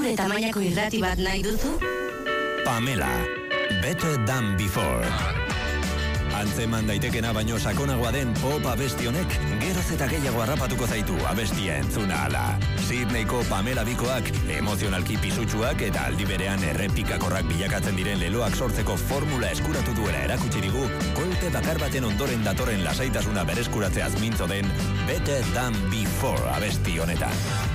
Zure tamainako irrati bat nahi duzu? Pamela, Better Than Before. Antzeman daitekena baino sakonagoa den pop abesti honek geroz eta gehiago harrapatuko zaitu abestia entzuna ala. Sydneyko Pamela bikoak emozionalki pisutsuak eta aldi berean errepikakorrak bilakatzen diren leloak sortzeko formula eskuratu duela erakutsi digu, kolpe bakar baten ondoren datorren lasaitasuna bereskuratzeaz mintzo den Better Than Before abesti honetan.